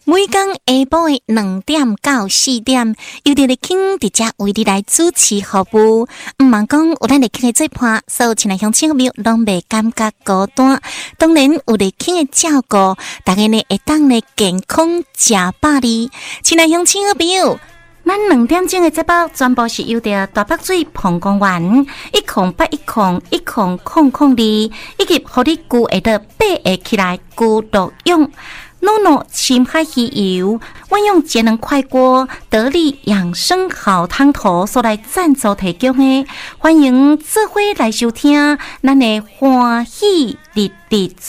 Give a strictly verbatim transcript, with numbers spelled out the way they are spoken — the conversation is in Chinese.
每天下晡的两點到四點，由佇咧傾佇遮為你來主持服務。毋茫講有咱咧傾嘅做伴，所有親愛鄉親朋友攏袂感覺孤單。當然有咧傾嘅照顧，大家呢會當咧健康食百里。親愛鄉親朋友，咱兩點鐘嘅節目全部是由着大北水澎公園一空八一空一空空空二，以及互你具會得八個起來具錄用。諾諾深海魚油，運用節能快鍋得力養生好湯頭所來贊助提供的，歡迎做伙來收聽咱的歡喜日日